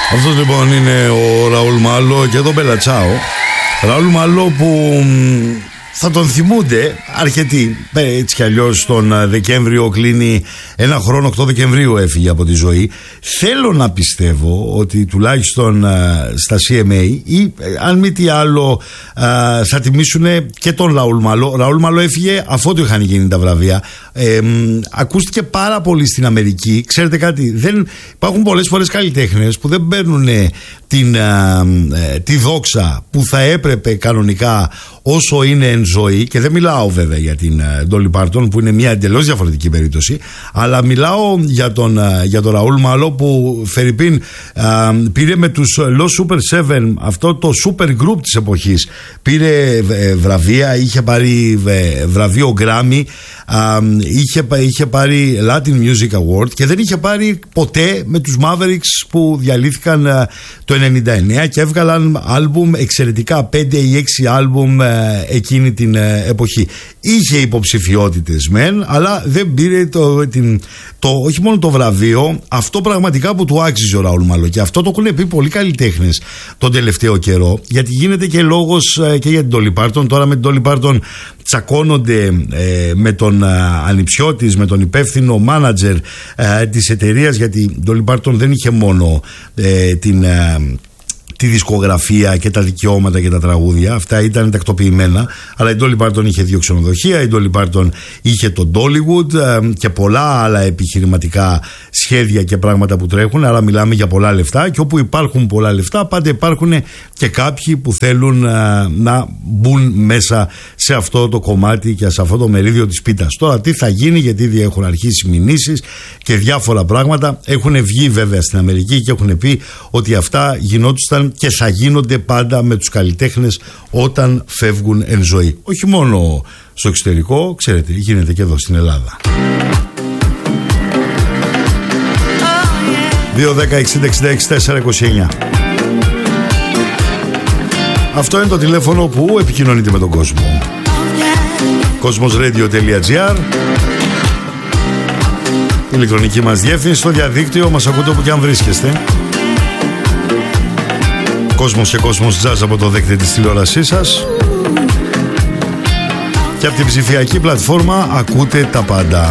Αυτός λοιπόν είναι ο Ραούλ Μάλο και εδώ Μπέλα Τσάο. Ραούλ Μάλο που θα τον θυμούνται αρκετοί. Έτσι κι αλλιώς τον Δεκέμβριο κλείνει ένα χρόνο, 8 Δεκεμβρίου έφυγε από τη ζωή. Θέλω να πιστεύω ότι τουλάχιστον στα CMA ή αν μη τι άλλο θα τιμήσουν και τον Ραούλ Μάλο. Ραούλ Μάλο έφυγε αφότου είχαν γίνει τα βραβεία. Ακούστηκε πάρα πολύ στην Αμερική. Ξέρετε κάτι, υπάρχουν πολλές φορές καλλιτέχνες που δεν παίρνουν τη δόξα που θα έπρεπε κανονικά όσο είναι εν ζωή, και δεν μιλάω βέβαια για την Dolly Parton που είναι μια εντελώς διαφορετική περίπτωση, αλλά μιλάω για τον Ραούλ Μάλο που φερειπίν πήρε με τους Los Super 7, αυτό το super group της εποχής, πήρε βραβεία, είχε πάρει βραβείο Grammy, είχε πάρει Latin Music Award και δεν είχε πάρει ποτέ με τους Mavericks που διαλύθηκαν το 99 και έβγαλαν άλμπουμ εξαιρετικά, 5 ή 6 άλμπουμ εκείνη την εποχή. Είχε υποψηφιότητες μεν, αλλά δεν πήρε όχι μόνο το βραβείο, αυτό πραγματικά που του άξιζε ο Ραούλ Μάλο, και αυτό το έχουν πει πολλοί καλλιτέχνες τον τελευταίο καιρό, γιατί γίνεται και λόγος και για την Dolly Parton. Τώρα με την Dolly Parton τσακώνονται με τον ανιψιώτης, με τον υπεύθυνο μάνατζερ της εταιρείας, γιατί η Dolly Parton δεν είχε μόνο τη δισκογραφία και τα δικαιώματα και τα τραγούδια, αυτά ήταν τακτοποιημένα, αλλά η Dolly Parton είχε 2 ξενοδοχεία, η Dolly Parton είχε το Dollywood και πολλά άλλα επιχειρηματικά σχέδια και πράγματα που τρέχουν, αλλά μιλάμε για πολλά λεφτά, και όπου υπάρχουν πολλά λεφτά πάντα υπάρχουν και κάποιοι που θέλουν να μπουν μέσα σε αυτό το κομμάτι και σε αυτό το μερίδιο της πίτας. Τώρα τι θα γίνει, γιατί ήδη έχουν αρχίσει μηνύσεις και διάφορα πράγματα έχουν βγει βέβαια στην Αμερική και έχουν πει ότι αυτά γινόντουσαν και θα γίνονται πάντα με τους καλλιτέχνες όταν φεύγουν εν ζωή. Όχι μόνο στο εξωτερικό, ξέρετε, γίνεται και εδώ στην Ελλάδα. 2-10-60-66-429. Αυτό είναι το τηλέφωνο που επικοινωνείτε με τον κόσμο. Cosmosradio.gr, ηλεκτρονική μας διεύθυνση, στο διαδίκτυο μας ακούτε όπου και αν βρίσκεστε. Κόσμος και Κόσμος Jazz από το δέκτη της τηλεόρασής σας, και από την ψηφιακή πλατφόρμα ακούτε τα πάντα.